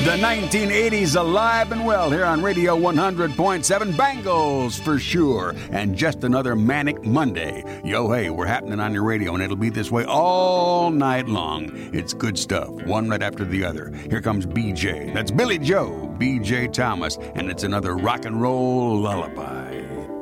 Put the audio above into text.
The 1980s alive and well here on Radio 100.7. Bangles for sure. And just another manic Monday. Yo, hey, we're happening on your radio, and it'll be this way all night long. It's good stuff, one right after the other. Here comes BJ. That's Billy Joe, BJ Thomas, and it's another rock and roll lullaby.